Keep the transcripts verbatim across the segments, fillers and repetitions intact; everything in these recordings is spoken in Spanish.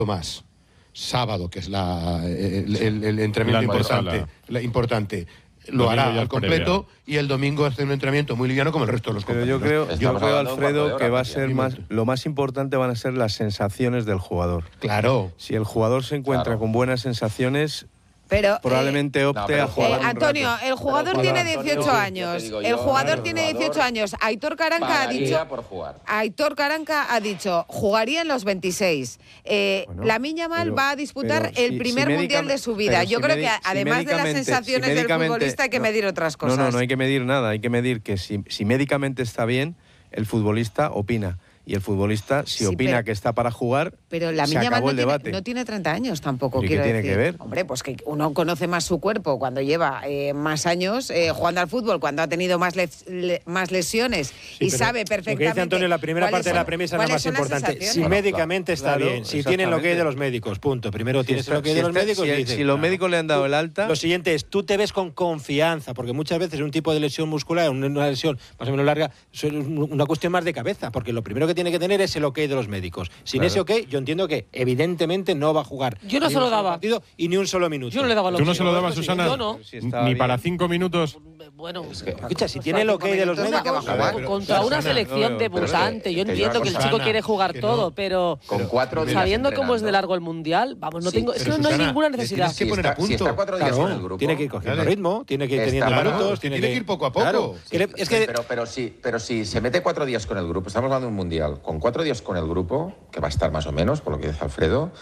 más. Sábado, que es la, el, el, el entrenamiento la importante, la importante, lo hará al completo previa. Y el domingo hace un entrenamiento muy liviano como el resto de los Pero compañeros. yo creo, yo creo Alfredo, que va a ser más, lo más importante van a ser las sensaciones del jugador. Claro. Si el jugador se encuentra claro. con buenas sensaciones, pero, probablemente eh, opte no, a jugar. Eh, Antonio, el jugador pero, tiene dieciocho Antonio, años. Yo, el jugador claro, tiene dieciocho años. Aitor Karanka ha dicho. Por jugar. Aitor Karanka ha dicho, jugaría en los veintiséis. Eh, bueno, Lamine Yamal va a disputar el si, primer si mundial de su vida. Yo si creo que además si de las sensaciones si del futbolista hay que no, medir otras cosas. No, no, no hay que medir nada. Hay que medir que si, si médicamente está bien, el futbolista opina. Y el futbolista, si sí, opina pero, que está para jugar, pero la se acabó el no debate. Tiene, no tiene trenta años tampoco, ¿Y quiero qué tiene decir. que ver? Hombre, pues que uno conoce más su cuerpo cuando lleva eh, más años eh, jugando al fútbol, cuando ha tenido más, le, le, más lesiones sí, y sabe perfectamente. Lo que dice Antonio, la primera parte son, de la premisa es la más importante. Si bueno, médicamente está claro, bien, si tienen lo que hay de los médicos, punto. Primero tienes si lo que hay si de los médicos. Si, y dices, si los claro, médicos le han dado el alta. Lo siguiente es, tú te ves con confianza, porque muchas veces un tipo de lesión muscular, una lesión más o menos larga, es una cuestión más de cabeza, porque lo primero que tiene que tener es el ok de los médicos. Sin claro. ese ok, yo entiendo que evidentemente no va a jugar. Yo no se lo daba. Y ni un solo minuto. Yo no le daba. ¿Tú no se lo dabas, Susana? Yo no. Si Ni bien. Para cinco minutos. Bueno, es que, escucha, si tiene el ok de los médicos, que va a jugar. Pero, contra pero, una selección no, debutante. Que, yo que entiendo que el chico quiere jugar que no, todo, pero con cuatro días sabiendo cómo es de largo el mundial, vamos, no sí, tengo, es que no hay ninguna necesidad. Que poner a punto. Si está cuatro días claro, con el grupo, tiene que ir cogiendo ritmo, tiene que ir teniendo claro, minutos, tiene que ir poco a poco. Claro, sí, es que pero pero si pero si se mete cuatro días con el grupo, estamos hablando de un mundial, con cuatro días con el grupo, que va a estar más o menos, por lo que dice Alfredo.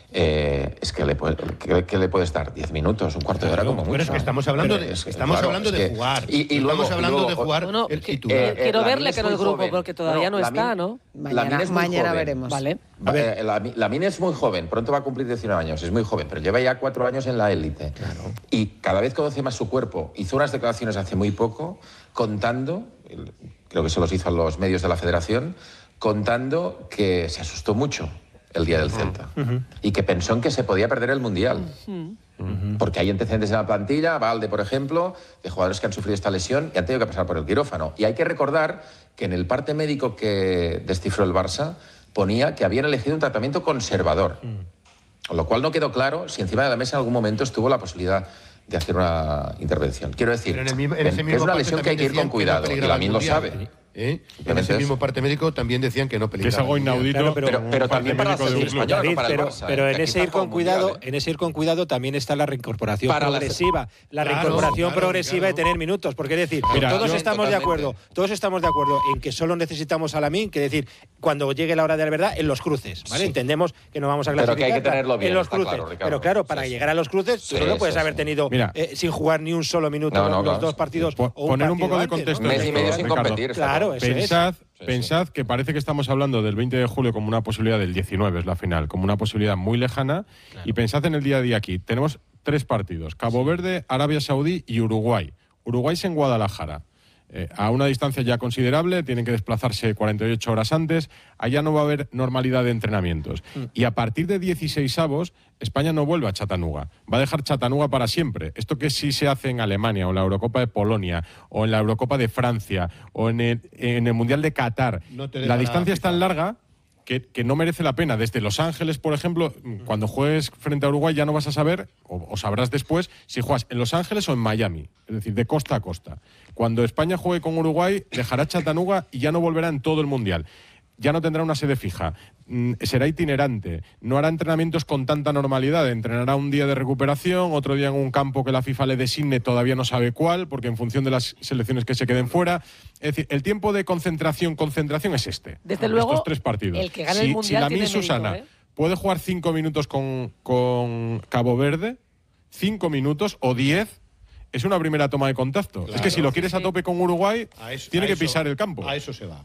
Eh, es que le, puede, que, que le puedes dar diez minutos, un cuarto de hora como mucho. Bueno, es que estamos hablando de, es, estamos claro, hablando de que, jugar. Y, y luego, estamos hablando luego, de jugar bueno, el titular. Eh, eh, quiero verle que en el grupo, joven. Porque todavía no, no está, ¿no? Mañana, mañana veremos. Vale. A ver, la, la Lamine es muy joven, pronto va a cumplir diecinueve años, es muy joven, pero lleva ya cuatro años en la élite. Claro. Y cada vez conoce más su cuerpo. Hizo unas declaraciones hace muy poco, contando, creo que se los hizo a los medios de la federación, contando que se asustó mucho el día del Celta. Uh-huh. Y que pensó en que se podía perder el Mundial. Uh-huh. Uh-huh. Porque hay antecedentes en la plantilla, Valde, por ejemplo, de jugadores que han sufrido esta lesión y han tenido que pasar por el quirófano. Y hay que recordar que en el parte médico que descifró el Barça ponía que habían elegido un tratamiento conservador. Uh-huh. Con lo cual no quedó claro si encima de la mesa en algún momento estuvo la posibilidad de hacer una intervención. Quiero decir, en el mismo, en ese mismo es una lesión que hay que ir con cuidado, y Lamine lo sabe. ¿Eh? En ese mismo parte médico también decían que no peligraba. Que es algo inaudito, claro, pero, pero, pero también para la selección española, no para el pero, Barça, pero eh, en ese ir con cuidado, mundial, ¿eh? en ese ir con cuidado también está la reincorporación para progresiva, la, la claro, reincorporación claro, progresiva claro. de tener minutos, porque es decir, Mira, todos yo, estamos totalmente. de acuerdo, todos estamos de acuerdo en que solo necesitamos a Lamine, que decir, cuando llegue la hora de la verdad en los cruces, ¿vale? Sí. Entendemos que no vamos a clasificar, pero que hay que tenerlo bien, en los cruces, claro, pero claro, para sí, llegar a los cruces tú sí, no puedes sí, haber tenido eh, sin jugar ni un solo minuto no, no, los claro. dos partidos. Poner un poco de contexto. Mes y medio sin competir. Claro, eso es. Pensad que parece que estamos hablando del veinte de julio como una posibilidad, del diecinueve es la final, como una posibilidad muy lejana. Claro. Y pensad en el día a día aquí. Tenemos tres partidos: Cabo Verde, Arabia Saudí y Uruguay. Uruguay es en Guadalajara. Eh, a una distancia ya considerable, tienen que desplazarse cuarenta y ocho horas antes, allá no va a haber normalidad de entrenamientos. Mm. Y a partir de dieciseisavos, España no vuelve a Chattanooga, va a dejar Chattanooga para siempre. Esto que sí se hace en Alemania, o en la Eurocopa de Polonia, o en la Eurocopa de Francia, o en el, en el Mundial de Qatar, no la distancia es tan larga que, que no merece la pena. Desde Los Ángeles, por ejemplo, cuando juegues frente a Uruguay ya no vas a saber, o, o sabrás después, si juegas en Los Ángeles o en Miami, es decir, de costa a costa. Cuando España juegue con Uruguay, dejará Chattanooga y ya no volverá en todo el Mundial. Ya no tendrá una sede fija, mm, será itinerante, no hará entrenamientos con tanta normalidad, entrenará un día de recuperación, otro día en un campo que la FIFA le designe, todavía no sabe cuál, porque en función de las selecciones que se queden fuera. Es decir, el tiempo de concentración, concentración es este. Desde luego, estos tres partidos. El que gane si, el Mundial si Lamine tiene Susana mérito, ¿eh? puede jugar cinco minutos con, con Cabo Verde, cinco minutos o diez, es una primera toma de contacto. Claro, es que si lo quieres sí, a tope con Uruguay, eso, tiene que eso, pisar el campo. A eso se va.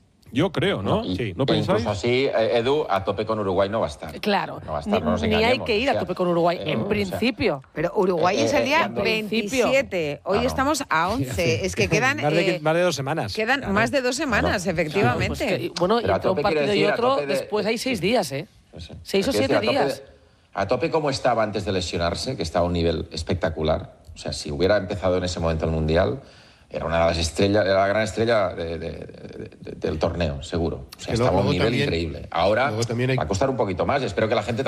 Yo creo, ¿no? Y, sí, ¿no pensáis? Incluso así, Edu, a tope con Uruguay no va a estar. Claro, no va a estar, ni, no nos ni hay que ir a tope con Uruguay, eh, en principio. O sea, pero Uruguay eh, es el día eh, veintisiete, hoy claro. estamos a once, es que quedan… más, de, eh, más de dos semanas. Quedan claro. más de dos semanas, claro. efectivamente. Claro, pues que, bueno, y entre un partido decir, y otro, de, después hay seis días, ¿eh? Pues, seis o siete decir, días. A tope, de, a tope como estaba antes de lesionarse, que estaba a un nivel espectacular. O sea, si hubiera empezado en ese momento el Mundial, era una de las estrellas, era la gran estrella de, de, de, de, del torneo, seguro. O sea, estaba a un nivel también, increíble. Ahora también hay... va a costar un poquito más. Espero que la gente